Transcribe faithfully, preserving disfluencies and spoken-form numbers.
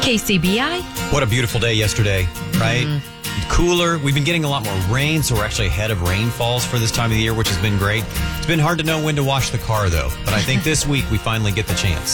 K C B I. What a beautiful day yesterday, right? Mm-hmm. Cooler. We've been getting a lot more rain, so we're actually ahead of rainfalls for this time of the year, which has been great. It's been hard to know when to wash the car, though. But I think this week we finally get the chance.